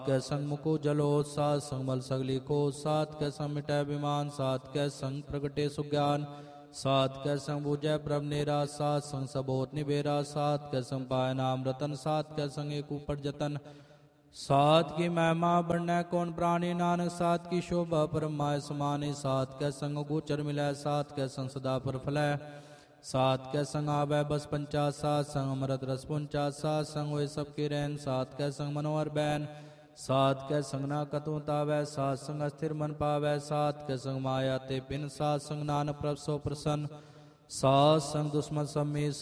कै संग मुको जलो, सात संग मल सगली को, सात कै संग मिटै विमान, सात कै संग प्रगटे सुज्ञान, सात कै संग बूझै प्रभ नेरा, सात संग सबोत निबेरा, सात कै संग पाय नाम रतन, सात कै संग एक ऊपर जतन, सात की महिमा बढ़नै कौन प्राणी, नानक सात की शोभा परमाय समानी, सात कै संग गोचर मिलै, सात कै संग सदा पर फलै, सात कै संग आवै बस पंचा, सात संग अमृत रस पुंचा, सात संग होए सबके रैन, सात कै संग मनोहर बैन, सात कै संग ना कतु तावै, सात संग अस्थिर मन पावै, सात कै संग माया ते पिन, सात संग नानक प्रभ सो प्रसन्न, सात संग दुश्मन सम्मी,